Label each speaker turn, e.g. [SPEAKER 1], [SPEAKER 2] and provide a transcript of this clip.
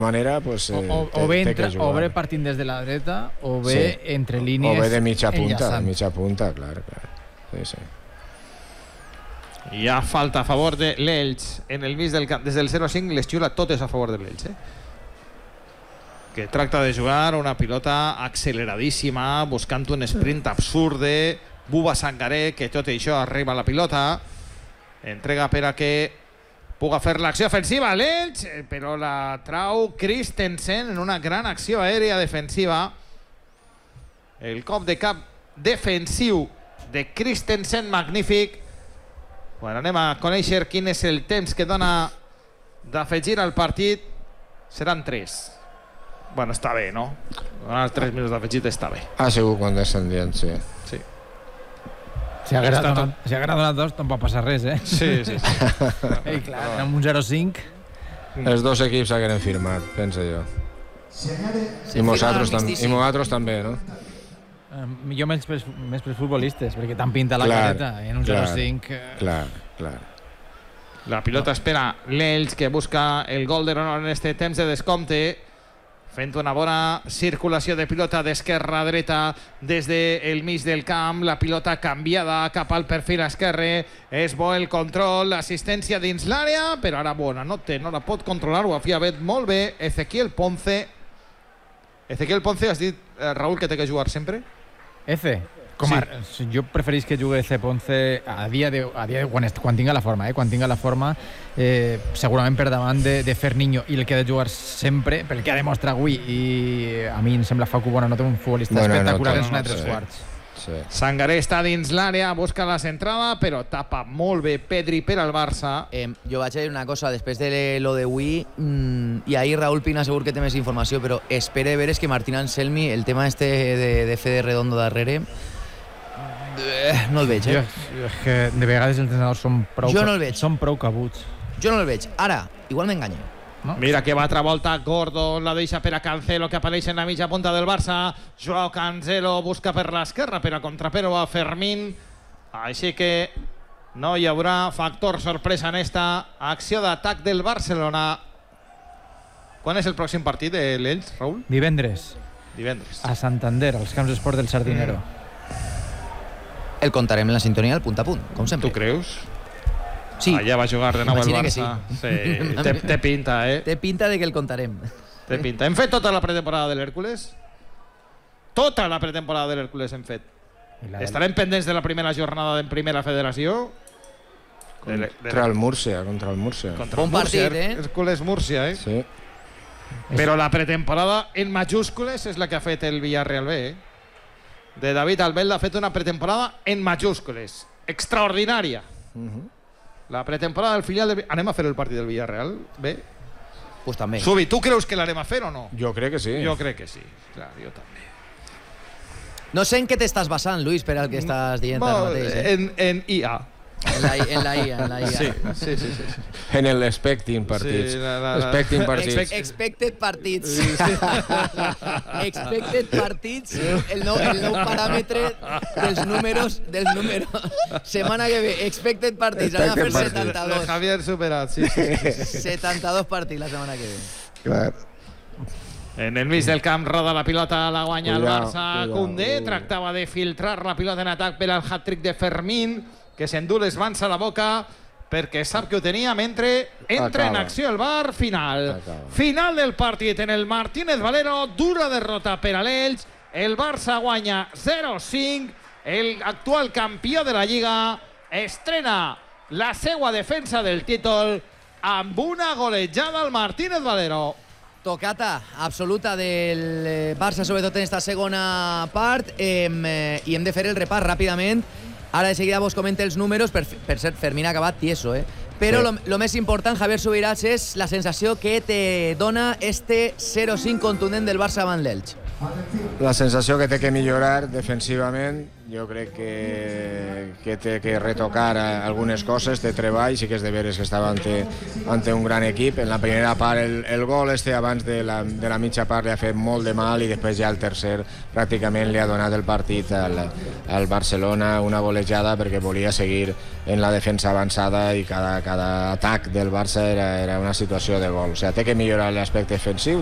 [SPEAKER 1] manera, pues,
[SPEAKER 2] o bé partint des de la dreta, o bé entre línies.
[SPEAKER 1] O bé de mitja punta, clar. Sí.
[SPEAKER 3] Hi ha falta a favor de l'Elx en el mig del camp. Des del 0-5 les xiula totes a favor de l'Elx, que tracta de jugar una pilota acceleradíssima, buscant un sprint absurde. Buba Sangaré, que tot això arriba a la pilota, entrega per a que puga fer l'acció ofensiva a l'Elx, però la trau Christensen en una gran acció aèria defensiva. El cop de cap defensiu de Christensen, magnífic. Bueno, anem a conèixer quin és el temps que dona d'afegir al partit. Seran 3. Bueno, està bé, no? Donar els 3 minuts d'afegit està bé.
[SPEAKER 1] Ha sigut condescendent, sí.
[SPEAKER 2] Si hagués donat 2 tampoc passa res,
[SPEAKER 3] Sí.
[SPEAKER 2] Clar, amb un 0-5...
[SPEAKER 1] Els dos equips hagueren firmat, penso jo. I nosaltres també, no?
[SPEAKER 2] Jo més pels futbolistes, perquè tan pinta la careta en un 0-5...
[SPEAKER 1] Clar.
[SPEAKER 3] La pilota espera l'Elx, que busca el gol de l'honor en este temps de descompte, fent una bona circulació de pilota d'esquerra a dreta des del mig del camp. La pilota canviada cap al perfil esquerre. És bo el control, l'assistència dins l'àrea, però ara bona, no la pot controlar, ho havia fet molt bé Ezequiel Ponce. Ezequiel Ponce, has dit, Raúl, que té que jugar sempre?
[SPEAKER 2] Jo preferís que jugui Ponce a dia de quan tinga la forma, quan tinga la forma, segurament per davant de Ferninho, i el que ha de jugar sempre, pel que ha demostrat avui, i a mi em sembla Facu Buonanotte un futbolista espectacular en zona de 3 quarts.
[SPEAKER 3] Sangaré està dins l'àrea, busca la centrada, però tapa molt bé Pedri per al Barça.
[SPEAKER 4] Jo vaig a dir una cosa, després de lo d'avui, i ahir Raúl Pina segur que té més informació, però espere veure que Martín Anselmi, el tema de Fede Redondo darrere, no el veig,
[SPEAKER 2] És que de vegades els entrenadors són prou cabuts.
[SPEAKER 4] Jo no el veig. Ara, igual m'enganyo.
[SPEAKER 3] No? Mira que va altra volta Gordon, la deixa per a Cancelo, que apareix en la mitja punta del Barça. Joao Cancelo busca per l'esquerra per a contrapero a Fermín, així que no hi haurà factor sorpresa en esta acció d'atac del Barcelona. Quan és el pròxim partit de l'Elx, Raúl?
[SPEAKER 2] Divendres. A Santander, als camps d'esport del Sardinero.
[SPEAKER 4] El contarem en la sintonia del punt a punt, com sempre.
[SPEAKER 3] Tu creus?
[SPEAKER 4] Sí.
[SPEAKER 3] Allà va jugar de nou el Barça. Sí. Té pinta,
[SPEAKER 4] Té pinta de que el contarem.
[SPEAKER 3] Té pinta. Hem fet tota la pretemporada de l'Hèrcules? Tota la pretemporada de l'Hèrcules hem fet. Estarem pendents de la primera jornada en primera federació?
[SPEAKER 1] Contra el Múrcia.
[SPEAKER 4] Bon partit,
[SPEAKER 3] Hèrcules-Múrcia,
[SPEAKER 1] Sí.
[SPEAKER 3] Però la pretemporada en majúscules és la que ha fet el Villarreal B, de David Albelda. Ha fet una pretemporada en majúscules, extraordinària. La pretemporada del filial de... Anem a fer el partit del Villarreal B?
[SPEAKER 4] Pues també.
[SPEAKER 3] Subi, tu creus que l'anem a fer o no?
[SPEAKER 1] Jo crec que sí.
[SPEAKER 3] Jo crec que sí, clar, jo també.
[SPEAKER 4] No sé en què t'estàs basant, Luis, per al que estàs dient ara mateix.
[SPEAKER 3] En IA.
[SPEAKER 4] En la IA.
[SPEAKER 3] Sí.
[SPEAKER 1] En el expecting partits.
[SPEAKER 4] Expected partits. Expected partits, el nou paràmetre dels números. Setmana que ve, expected partits. Anem a fer 72.
[SPEAKER 3] Javier superat, sí.
[SPEAKER 4] 72 partits la setmana que ve.
[SPEAKER 1] Clar.
[SPEAKER 3] En el mig del camp roda la pilota, la guanya el Barça. Koundé tractava de filtrar la pilota en atac per al hat-trick de Fermín, que s'endú les mans a la boca perquè sap que ho tenia mentre entra en acció el VAR. Final del partit en el Martínez Valero. Dura derrota per a l'Elx. El Barça guanya 0-5. El actual campió de la Lliga estrena la seva defensa del títol amb una golejada al Martínez Valero.
[SPEAKER 4] Tocata absoluta del Barça, sobretot en esta segona part, i hem de fer el repàs ràpidament. Ara de seguida vos comenta els números. Per cert, Fermín ha acabat tieso, Però lo més important, Javier Subirats, és la sensació que te dona este 0-5 contundent del Barça davant l'Elx.
[SPEAKER 1] La sensació que té que millorar defensivament. jo crec que té que retocar algunes coses, té treball, sí que és de veres que estava ante un gran equip. En la primera part el gol abans de la mitja part li ha fet molt de mal i després ja el tercer pràcticament li ha donat el partit al Barcelona, una golejada perquè volia seguir en la defensa avançada i cada atac del Barça era una situació de gol. O sigui, té que millorar l'aspecte defensiu,